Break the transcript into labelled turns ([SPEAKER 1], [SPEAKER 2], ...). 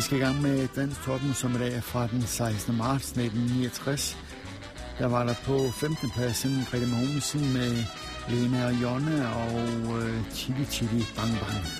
[SPEAKER 1] skal i gang med Dansktoppen, som i dag er fra den 16. marts 1969. Der var der på 15. pladsen Grete Mogensen med Lena og Jonne og Chili Chili Bang Bang.